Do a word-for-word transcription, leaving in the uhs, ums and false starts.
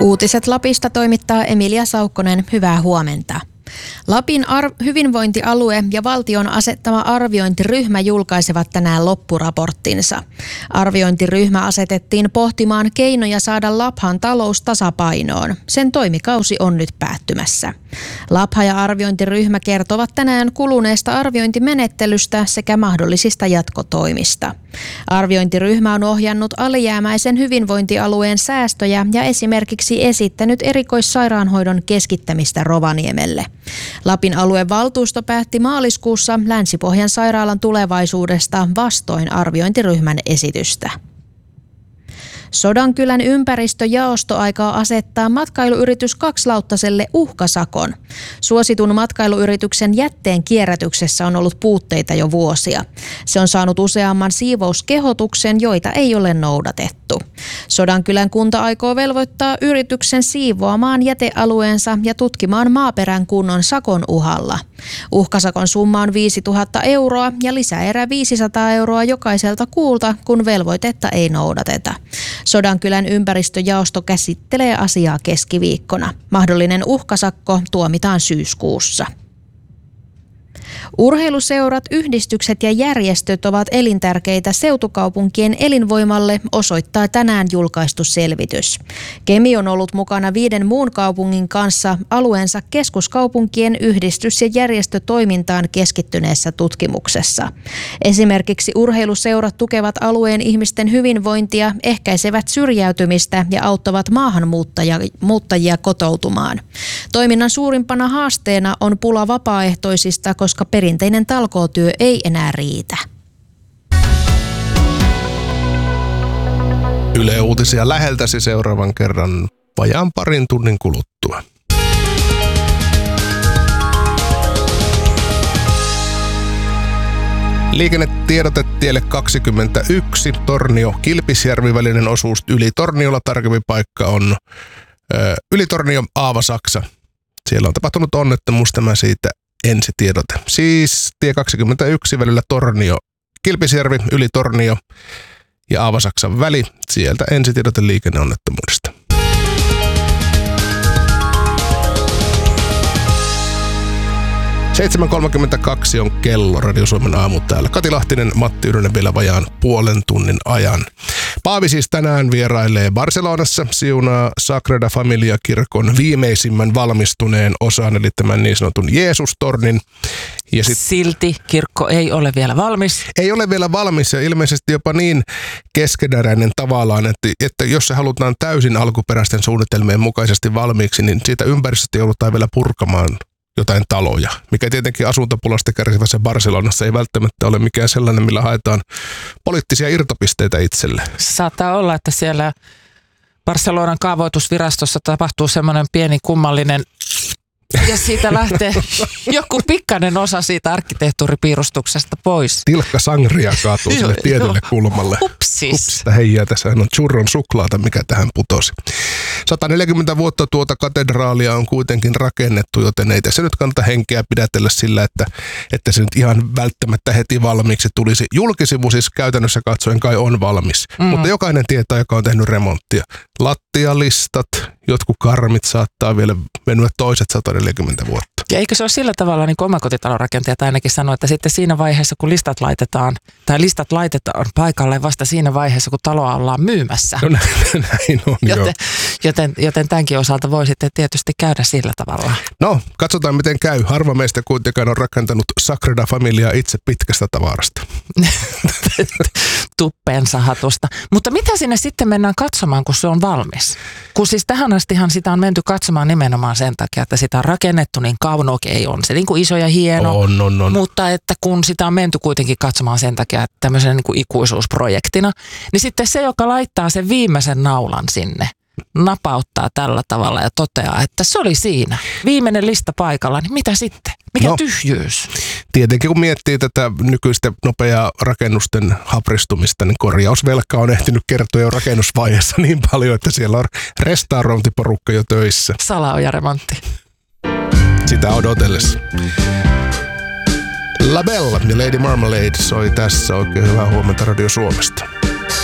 Uutiset Lapista toimittaa Emilia Saukkonen. Hyvää huomenta. Lapin ar- hyvinvointialue ja valtion asettama arviointiryhmä julkaisevat tänään loppuraporttinsa. Arviointiryhmä asetettiin pohtimaan keinoja saada Laphan talous tasapainoon. Sen toimikausi on nyt päättymässä. Lapha ja arviointiryhmä kertovat tänään kuluneesta arviointimenettelystä sekä mahdollisista jatkotoimista. Arviointiryhmä on ohjannut alijäämäisen hyvinvointialueen säästöjä ja esimerkiksi esittänyt erikoissairaanhoidon keskittämistä Rovaniemelle. Lapin aluevaltuusto päätti maaliskuussa Länsi-Pohjan sairaalan tulevaisuudesta vastoin arviointiryhmän esitystä. Sodankylän ympäristöjaosto aikaa asettaa matkailuyritys Kakslauttaselle uhkasakon. Suositun matkailuyrityksen jätteen kierrätyksessä on ollut puutteita jo vuosia. Se on saanut useamman siivouskehotuksen, joita ei ole noudatettu. Sodankylän kunta aikoo velvoittaa yrityksen siivoamaan jätealueensa ja tutkimaan maaperän kunnon sakon uhalla. Uhkasakon summa on viisituhatta euroa ja lisäerä viisisataa euroa jokaiselta kuulta, kun velvoitetta ei noudateta. Sodankylän ympäristöjaosto käsittelee asiaa keskiviikkona. Mahdollinen uhkasakko tuomitaan syyskuussa. Urheiluseurat, yhdistykset ja järjestöt ovat elintärkeitä seutukaupunkien elinvoimalle, osoittaa tänään julkaistu selvitys. Kemi on ollut mukana viiden muun kaupungin kanssa alueensa keskuskaupunkien yhdistys- ja järjestötoimintaan keskittyneessä tutkimuksessa. Esimerkiksi urheiluseurat tukevat alueen ihmisten hyvinvointia, ehkäisevät syrjäytymistä ja auttavat maahanmuuttajia kotoutumaan. Toiminnan suurimpana haasteena on pula vapaaehtoisista, koska perinteinen talkootyö ei enää riitä. Yle Uutisia läheltäsi seuraavan kerran vajaan parin tunnin kuluttua. Liikennetiedote tielle kaksikymmentäyksi, Tornio-Kilpisjärvi välinen osuus yli Torniolla. Tarkempi paikka on ö, yli Tornio, Aava-Saksa. Siellä on tapahtunut onnettomuus, tämä siitä ensitiedote. Siis tie kaksikymmentäyksi välillä Tornio, Kilpisjärvi, yli Tornio ja Aava-Saksan väli. Sieltä ensitiedote liikenneonnettomuudesta. seitsemän kolmekymmentäkaksi on kello, Radio Suomen aamu täällä. Kati Lahtinen, Matti Yrjönä vielä vajaan puolen tunnin ajan. Paavi siis tänään vierailee Barcelonassa, siunaa Sagrada Familia-kirkon viimeisimmän valmistuneen osan, eli tämän niin sanotun Jeesus-tornin. Ja sit, Silti kirkko ei ole vielä valmis. Ei ole vielä valmis ja ilmeisesti jopa niin keskeneräinen tavallaan, että, että jos se halutaan täysin alkuperäisten suunnitelmien mukaisesti valmiiksi, niin siitä ympäristöstä joudutaan vielä purkamaan jotain taloja, mikä tietenkin asuntopulasta kärsivässä Barcelonassa ei välttämättä ole mikään sellainen, millä haetaan poliittisia irtopisteitä itselle. Saattaa olla, että siellä Barcelonan kaavoitusvirastossa tapahtuu semmoinen pieni kummallinen, ja siitä lähtee joku pikkainen osa siitä arkkitehtuuripiirustuksesta pois. Tilkka sangria kaatuu sille tietylle kulmalle. Hupsis. Hupsista heijää, tässä on churron suklaata, mikä tähän putosi. sata neljäkymmentä vuotta tuota katedraalia on kuitenkin rakennettu, joten ei tässä nyt kannata henkeä pidätellä sillä, että, että se nyt ihan välttämättä heti valmiiksi tulisi. Julkisivu siis käytännössä katsoen kai on valmis, mm. mutta jokainen tietää, joka on tehnyt remonttia. Lattialistat, jotkut karmit saattaa vielä venyä toiset sata neljäkymmentä vuotta. Ja eikö se ole sillä tavalla, niin kuin omakotitalorakentajat ainakin sanoo, että sitten siinä vaiheessa, kun listat laitetaan, tai listat laitetaan paikalle vasta siinä vaiheessa, kun taloa ollaan myymässä. No näin on, joten, joo. Joten, joten tämänkin osalta voi sitten tietysti käydä sillä tavalla. No, katsotaan miten käy. Harva meistä kuitenkaan on rakentanut Sagrada Familiaa itse pitkästä tavarasta. Tuppeensa hatusta. Mutta mitä sinne sitten mennään katsomaan, kun se on valmis? Kun siis tähän astihan sitä on menty katsomaan nimenomaan sen takia, että sitä on rakennettu niin kauan, okei on se niin kuin iso ja hieno, on, on, on. Mutta että kun sitä on menty kuitenkin katsomaan sen takia, että tämmöisenä niin kuin ikuisuusprojektina, niin sitten se, joka laittaa sen viimeisen naulan sinne, napauttaa tällä tavalla ja toteaa, että se oli siinä. Viimeinen lista paikalla, niin mitä sitten? Mikä no, tyhjyys? Tietenkin kun miettii tätä nykyistä nopeaa rakennusten hapristumista, niin korjausvelka on ehtinyt kertoa jo rakennusvaiheessa niin paljon, että siellä on restaurointiporukka jo töissä. Salaoja-remontti. Sitä odotellessa. La Bella ja Lady Marmalade soi tässä. Oikein hyvää huomenta Radio Suomesta.